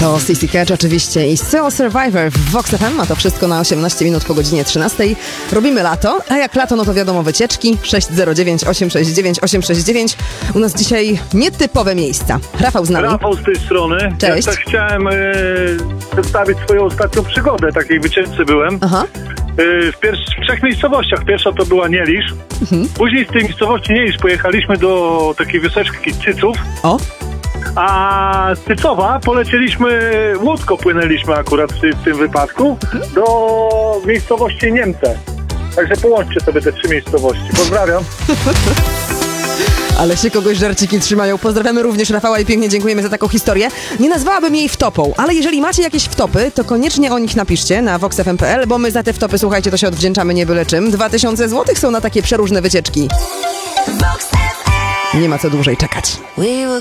To CC Catch oczywiście i Soul Survivor w Vox FM, a to wszystko na 18 minut po godzinie 13. Robimy lato, a jak lato, no to wiadomo wycieczki. 609 869 869. U nas dzisiaj nietypowe miejsca. Rafał z nami. Rafał z tej strony. Cześć. Ja tak chciałem przedstawić swoją ostatnią przygodę. Takiej wycieczce byłem. Aha. W 3 miejscowościach. Pierwsza to była Nielisz. Później z tej miejscowości Nielisz pojechaliśmy do takiej wioseczki Cyców. O. A z Cycowa polecieliśmy, łódką płynęliśmy akurat w tym wypadku do miejscowości Niemce. Także połączcie sobie te 3 miejscowości. Pozdrawiam. Ale się kogoś żarciki trzymają. Pozdrawiamy również Rafała i pięknie dziękujemy za taką historię. Nie nazwałabym jej wtopą, ale jeżeli macie jakieś wtopy, to koniecznie o nich napiszcie na voxfm.pl, bo my za te wtopy, słuchajcie, to się odwdzięczamy nie byle czym. 2000 zł są na takie przeróżne wycieczki. Nie ma co dłużej czekać.